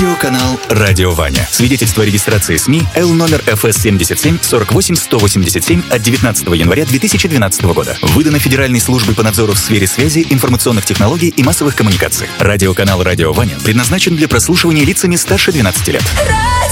Радиоканал «Радио Ваня». Свидетельство о регистрации СМИ Л номер ФС 77 48 187 от 19 января 2012 года. Выдано Федеральной службой по надзору в сфере связи, информационных технологий и массовых коммуникаций. Радиоканал «Радио Ваня» предназначен для прослушивания лицами старше 12 лет.